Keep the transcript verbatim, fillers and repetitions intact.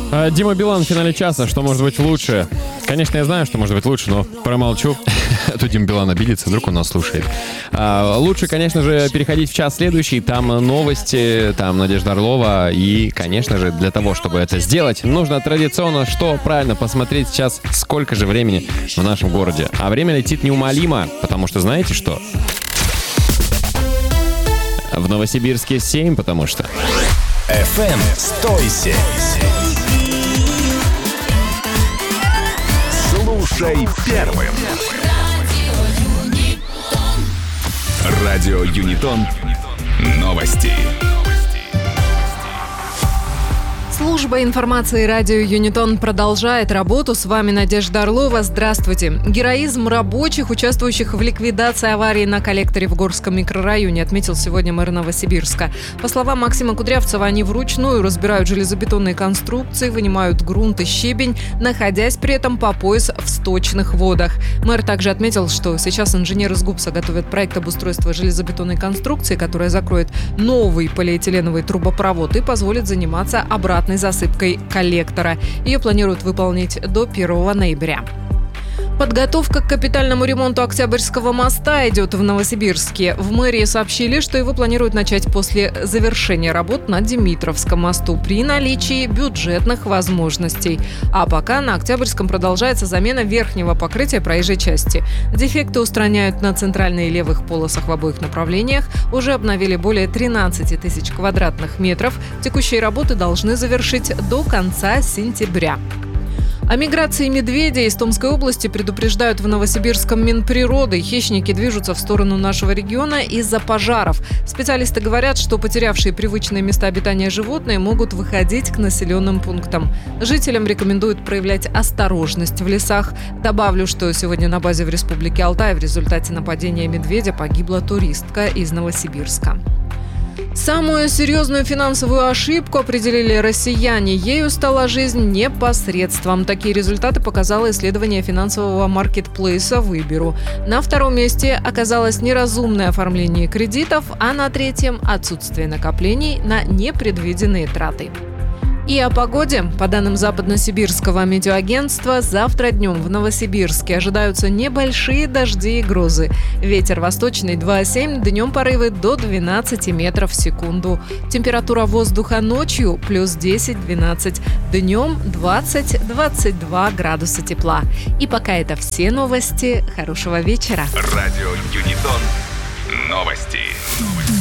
А, Дима Билан в финале часа. Что может быть лучше? Конечно, я знаю, что может быть лучше, но промолчу. А то Дима Билан обидится, вдруг он нас слушает. А, лучше, конечно же, переходить в час следующий. Там новости, там Надежда Орлова. И, конечно же, для того, чтобы это сделать, нужно традиционно, что правильно посмотреть сейчас, сколько же времени в нашем городе. А время летит неумолимо, потому что знаете что? В Новосибирске семь, потому что... эф эм сто семь. Слушай первым. Радио Юнитон. Новости. Служба информации радио Юнитон продолжает работу. С вами Надежда Орлова. Здравствуйте. Героизм рабочих, участвующих в ликвидации аварии на коллекторе в Горском микрорайоне, отметил сегодня мэр Новосибирска. По словам Максима Кудрявцева, они вручную разбирают железобетонные конструкции, вынимают грунт и щебень, находясь при этом по пояс в сточных водах. Мэр также отметил, что сейчас инженеры с ГУПСа готовят проект обустройства железобетонной конструкции, которая закроет новый полиэтиленовый трубопровод и позволит заниматься обратной засыпкой коллектора. Ее планируют выполнить до первого ноября. Подготовка к капитальному ремонту Октябрьского моста идет в Новосибирске. В мэрии сообщили, что его планируют начать после завершения работ на Димитровском мосту при наличии бюджетных возможностей. А пока на Октябрьском продолжается замена верхнего покрытия проезжей части. Дефекты устраняют на центральной и левых полосах в обоих направлениях. Уже обновили более тринадцати тысяч квадратных метров. Текущие работы должны завершить до конца сентября. О миграции медведя из Томской области предупреждают в Новосибирском Минприроды. Хищники движутся в сторону нашего региона из-за пожаров. Специалисты говорят, что потерявшие привычные места обитания животные могут выходить к населенным пунктам. Жителям рекомендуют проявлять осторожность в лесах. Добавлю, что сегодня на базе в Республике Алтай в результате нападения медведя погибла туристка из Новосибирска. Самую серьезную финансовую ошибку определили россияне. Ею стала жизнь непосредством. Такие результаты показало исследование финансового маркетплейса «Выберу». На втором месте оказалось неразумное оформление кредитов, а на третьем – отсутствие накоплений на непредвиденные траты. И о погоде. По данным Западносибирского метеоагентства, завтра днем в Новосибирске ожидаются небольшие дожди и грозы. Ветер восточный два семь, днем порывы до двенадцати метров в секунду. Температура воздуха ночью плюс десять-двенадцать, днем двадцать-двадцать два градуса тепла. И пока это все новости. Хорошего вечера. Радио Юнитон. Новости.